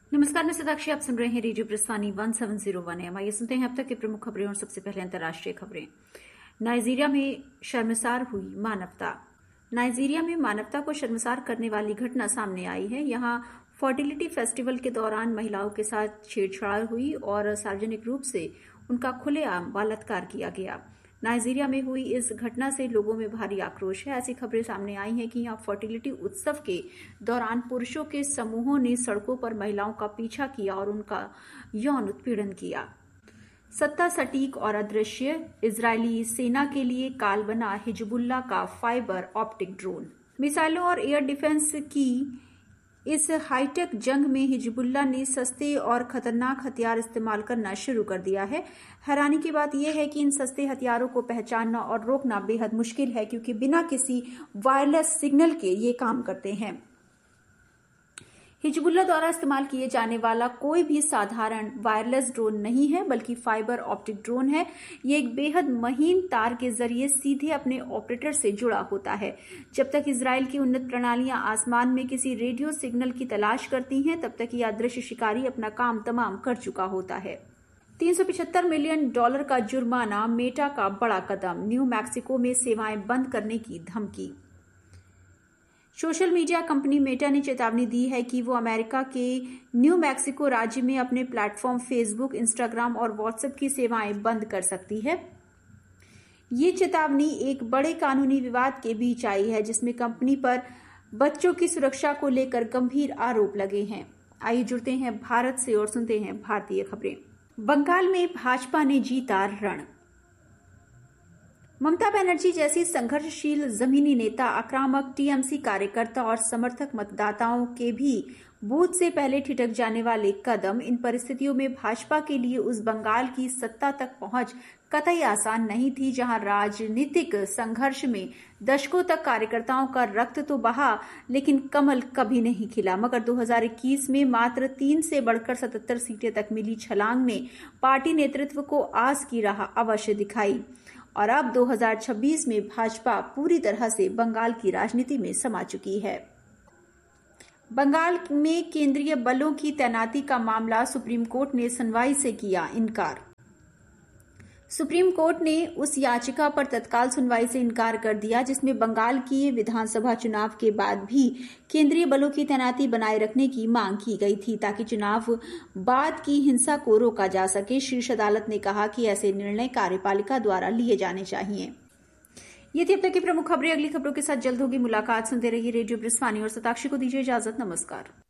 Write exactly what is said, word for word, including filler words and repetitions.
नमस्कार, मैं सदाक्षी। आप सुन रहे हैं radio प्रस्थानी one seven zero one M. आइए सुनते हैं अब तक की प्रमुख खबरें और सबसे पहले अंतर्राष्ट्रीय खबरें। नाइजीरिया में शर्मसार हुई मानवता। नाइजीरिया में मानवता को शर्मसार करने वाली घटना सामने आई है। यहां फर्टिलिटी फेस्टिवल के दौरान महिलाओं के साथ छेड़छाड़ हुई और सार्वजनिक रूप से उनका खुलेआम बलात्कार किया गया। नाइजीरिया में हुई इस घटना से लोगों में भारी आक्रोश है। ऐसी खबरें सामने आई हैं कि यहां फर्टिलिटी उत्सव के दौरान पुरुषों के समूहों ने सड़कों पर महिलाओं का पीछा किया और उनका यौन उत्पीड़न किया। सत्ता सटीक और अदृश्य, इजरायली सेना के लिए काल बना हिजबुल्लाह का फाइबर ऑप्टिक ड्रोन। मिसाइलों और एयर डिफेंस की इस हाईटेक जंग में हिजबुल्लाह ने सस्ते और खतरनाक हथियार इस्तेमाल करना शुरू कर दिया है। हैरानी की बात यह है कि इन सस्ते हथियारों को पहचानना और रोकना बेहद मुश्किल है, क्योंकि बिना किसी वायरलेस सिग्नल के ये काम करते हैं। हिजबुल्लाह द्वारा इस्तेमाल किए जाने वाला कोई भी साधारण वायरलेस ड्रोन नहीं है, बल्कि फाइबर ऑप्टिक ड्रोन है। ये एक बेहद महीन तार के जरिए सीधे अपने ऑपरेटर से जुड़ा होता है। जब तक इजराइल की उन्नत प्रणालियां आसमान में किसी रेडियो सिग्नल की तलाश करती हैं, तब तक यह अदृश्य शिकारी अपना काम तमाम कर चुका होता है। तीन सौ पिछहत्तर मिलियन डॉलर का जुर्माना, मेटा का बड़ा कदम, न्यू मैक्सिको में सेवाएं बंद करने की धमकी। सोशल मीडिया कंपनी मेटा ने चेतावनी दी है कि वो अमेरिका के न्यू मैक्सिको राज्य में अपने प्लेटफॉर्म फेसबुक, इंस्टाग्राम और व्हाट्सएप की सेवाएं बंद कर सकती है। ये चेतावनी एक बड़े कानूनी विवाद के बीच आई है, जिसमें कंपनी पर बच्चों की सुरक्षा को लेकर गंभीर आरोप लगे हैं। आइए जुड़ते हैं भारत से और सुनते हैं भारतीय खबरें। बंगाल में भाजपा ने जीता रण। ममता बनर्जी जैसी संघर्षशील जमीनी नेता, आक्रामक टीएमसी कार्यकर्ता और समर्थक मतदाताओं के भी बूथ से पहले ठिठक जाने वाले कदम, इन परिस्थितियों में भाजपा के लिए उस बंगाल की सत्ता तक पहुंच कतई आसान नहीं थी, जहां राजनीतिक संघर्ष में दशकों तक कार्यकर्ताओं का रक्त तो बहा, लेकिन कमल कभी नहीं खिला। मगर दो हज़ार इक्कीस में मात्र तीन से बढ़कर सतहत्तर सीटें तक मिली छलांग ने पार्टी नेतृत्व को आस की राह अवश्य दिखाई और अब दो हज़ार छब्बीस में भाजपा पूरी तरह से बंगाल की राजनीति में समा चुकी है। बंगाल में केंद्रीय बलों की तैनाती का मामला, सुप्रीम कोर्ट ने सुनवाई से किया इनकार। सुप्रीम कोर्ट ने उस याचिका पर तत्काल सुनवाई से इनकार कर दिया जिसमें बंगाल की विधानसभा चुनाव के बाद भी केंद्रीय बलों की तैनाती बनाए रखने की मांग की गई थी, ताकि चुनाव बाद की हिंसा को रोका जा सके। शीर्ष अदालत ने कहा कि ऐसे निर्णय कार्यपालिका द्वारा लिए जाने चाहिए। ये थी अब तक की प्रमुख खबरें। अगली खबरों के साथ जल्द होगी मुलाकात। सुनते रहिए रेडियो प्रस्थानी और सताक्षी को दीजिए इजाजत। नमस्कार।